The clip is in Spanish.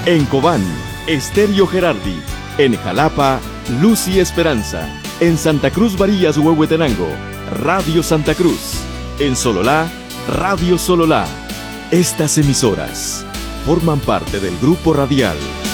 En Cobán, Estéreo Gerardi. En Jalapa, Luz y Esperanza. En Santa Cruz Barías, Huehuetenango, Radio Santa Cruz. En Sololá, Radio Sololá. Estas emisoras forman parte del Grupo Radial